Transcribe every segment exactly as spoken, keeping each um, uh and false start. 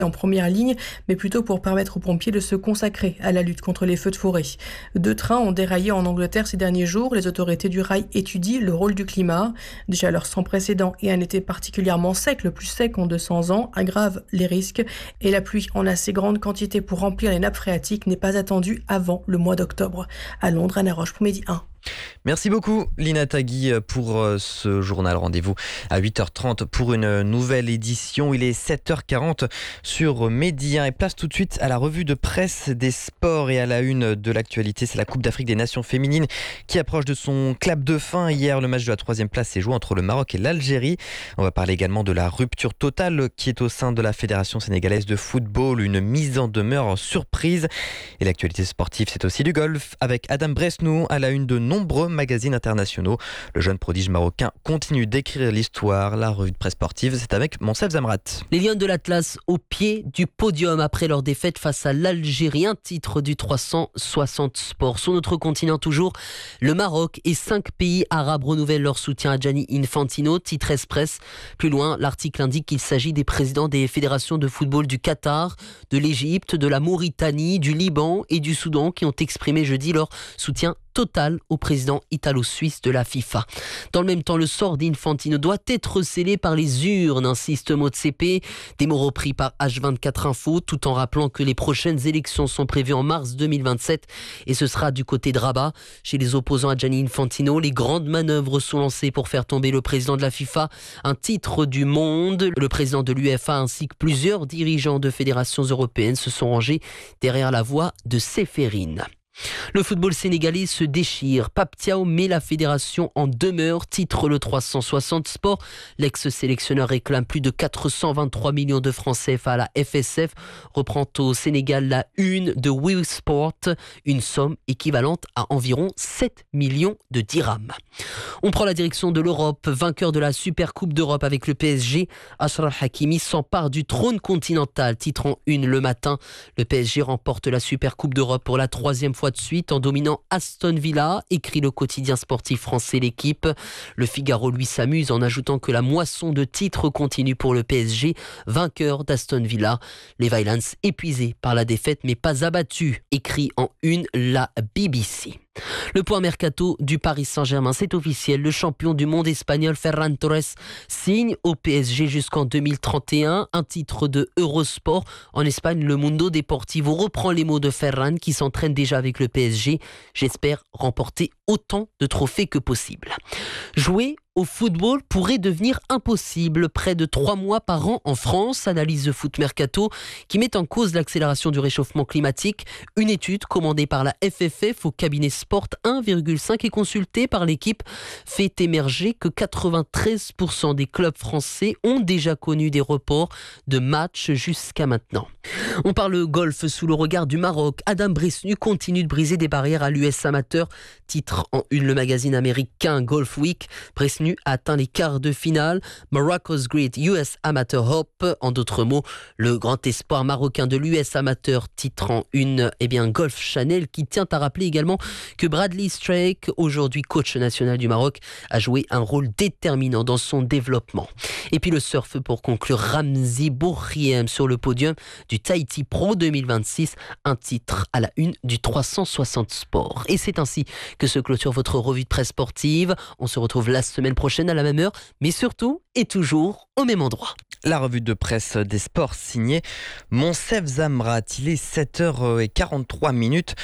en première ligne, mais plutôt pour permettre aux pompiers de se consacrer à la lutte contre les feux de forêt. Deux trains ont déraillé en Angleterre ces derniers jours. Les autorités du rail étudient le rôle du climat. Des chaleurs sans précédent et un été particulièrement sec, le plus sec en deux cents ans, aggravent les risques. Et la pluie en assez grande quantité pour remplir les nappes phréatiques n'est pas attendue avant le mois d'octobre. À Londres, Anna Roche pour Midi un. Merci beaucoup Lina Tagui pour ce journal. Rendez-vous à huit heures trente pour une nouvelle édition. Il est sept heures quarante sur Midi un et place tout de suite à la revue de presse des sports et à la une de l'actualité. C'est la Coupe d'Afrique des Nations féminines qui approche de son clap de fin. Hier, le match de la troisième place s'est joué entre le Maroc et l'Algérie. On va parler également de la rupture totale qui est au sein de la Fédération sénégalaise de football, une mise en demeure surprise. Et l'actualité sportive, c'est aussi du golf avec Adam Bresnou à la une de nombreux magazines internationaux. Le jeune prodige marocain continue d'écrire l'histoire. La revue de presse sportive, c'est avec Monsef Zamrat. Les Lions de l'Atlas au pied du podium après leur défaite face à l'Algérie, un titre du trois cent soixante Sport. Sur notre continent toujours, le Maroc et cinq pays arabes renouvellent leur soutien à Gianni Infantino, titre Express. Plus loin, l'article indique qu'il s'agit des présidents des fédérations de football du Qatar, de l'Égypte, de la Mauritanie, du Liban et du Soudan qui ont exprimé jeudi leur soutien total au président italo-suisse de la FIFA. Dans le même temps, le sort d'Infantino doit être scellé par les urnes, insiste Motsepe. Des mots repris par H vingt-quatre Info, tout en rappelant que les prochaines élections sont prévues en mars deux mille vingt-sept et ce sera du côté de Rabat. Chez les opposants à Gianni Infantino, les grandes manœuvres sont lancées pour faire tomber le président de la FIFA, un titre du monde. Le président de l'U E F A ainsi que plusieurs dirigeants de fédérations européennes se sont rangés derrière la voix de Séphérine. Le football sénégalais se déchire. Pape Thiaw met la fédération en demeure, titre le trois cent soixante Sport. L'ex-sélectionneur réclame plus de quatre cent vingt-trois millions de francs C F A à la F S F. Reprend au Sénégal la une de Will Sport, une somme équivalente à environ sept millions de dirhams. On prend la direction de l'Europe. Vainqueur de la Super Coupe d'Europe avec le P S G, Achraf Hakimi s'empare du trône continental. Titre en une le matin. Le P S G remporte la Super Coupe d'Europe pour la troisième fois de suite en dominant Aston Villa, écrit le quotidien sportif français L'Équipe. Le Figaro lui s'amuse en ajoutant que la moisson de titres continue pour le P S G, vainqueur d'Aston Villa. Les Violets épuisés par la défaite mais pas abattus, écrit en une la B B C. Le point mercato du Paris Saint-Germain, c'est officiel. Le champion du monde espagnol Ferran Torres signe au P S G jusqu'en deux mille trente et un. Un titre de Eurosport. En Espagne, le Mundo Deportivo reprend les mots de Ferran qui s'entraîne déjà avec le P S G. J'espère remporter autant de trophées que possible. Jouer au football pourrait devenir impossible. Près de trois mois par an en France, analyse de Foot Mercato qui met en cause l'accélération du réchauffement climatique. Une étude commandée par la F F F au cabinet Sport un virgule cinq et consultée par l'équipe fait émerger que quatre-vingt-treize pour cent des clubs français ont déjà connu des reports de matchs jusqu'à maintenant. On parle golf sous le regard du Maroc. Adam Bresnu continue de briser des barrières à l'U S amateur. Titre en une le magazine américain Golf Week. Bresnu a atteint les quarts de finale. Morocco's Great U S Amateur Hope. En d'autres mots, le grand espoir marocain de l'U S amateur. Titre en une, eh bien Golf Channel qui tient à rappeler également que Bradley Strake, aujourd'hui coach national du Maroc, a joué un rôle déterminant dans son développement. Et puis le surf pour conclure, Ramzi Bourriem sur le podium du Tahiti Pro deux mille vingt-six, un titre à la une du trois cent soixante Sport. Et c'est ainsi que se clôture votre revue de presse sportive. On se retrouve la semaine prochaine à la même heure, mais surtout et toujours au même endroit. La revue de presse des sports signée Monsef Zamrat. Il est sept heures quarante-trois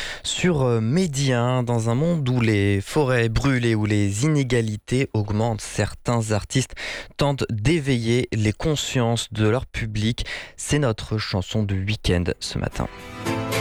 sur Midi un. Dans un monde où les forêts brûlent et où les inégalités augmentent, certains artistes tentent d'éveiller les consciences de leur public. C'est notre chanson de week-end ce matin.